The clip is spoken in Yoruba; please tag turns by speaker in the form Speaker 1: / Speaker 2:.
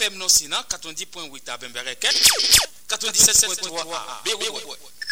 Speaker 1: FM non sinon 90.8 à Bembereket, 97.3 à Bérouet.